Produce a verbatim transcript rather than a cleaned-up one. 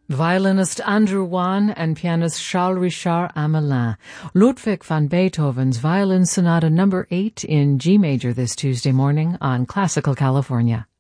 Violinist Andrew Wan and pianist Charles-Richard Amelin. Ludwig van Beethoven's Violin Sonata number eight in G major this Tuesday morning on Classical California.